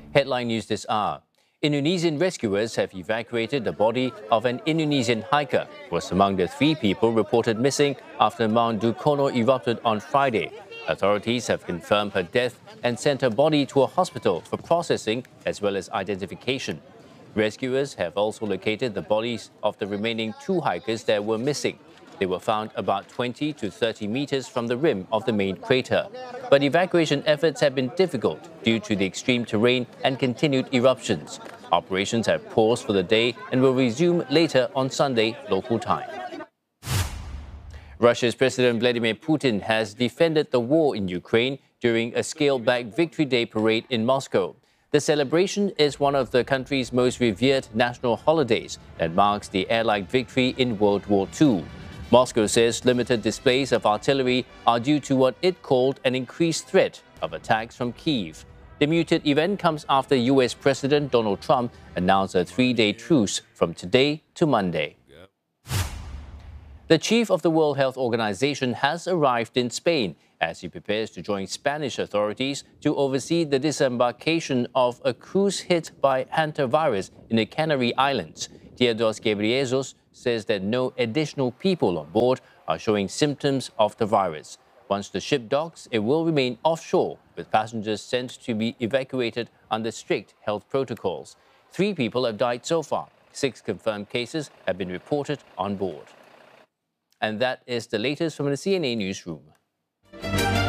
Headline news this hour. Indonesian rescuers have evacuated the body of an Indonesian hiker who was among the 3 people reported missing after Mount Dukono erupted on Friday. Authorities have confirmed her death and sent her body to a hospital for processing as well as identification. Rescuers have also located the bodies of the remaining 2 hikers that were missing. They were found about 20 to 30 meters from the rim of the main crater. But evacuation efforts have been difficult due to the extreme terrain and continued eruptions. Operations have paused for the day and will resume later on Sunday, local time. Russia's President Vladimir Putin has defended the war in Ukraine during a scaled-back Victory Day parade in Moscow. The celebration is one of the country's most revered national holidays that marks the Allied victory in World War II. Moscow says limited displays of artillery are due to what it called an increased threat of attacks from Kyiv. The muted event comes after U.S. President Donald Trump announced a 3-day truce from today to Monday. The chief of the World Health Organization has arrived in Spain as he prepares to join Spanish authorities to oversee the disembarkation of a cruise hit by hantavirus in the Canary Islands. Tedros Ghebreyesus says that no additional people on board are showing symptoms of the virus. Once the ship docks, it will remain offshore, with passengers sent to be evacuated under strict health protocols. 3 people have died so far. 6 confirmed cases have been reported on board. And that is the latest from the CNA Newsroom.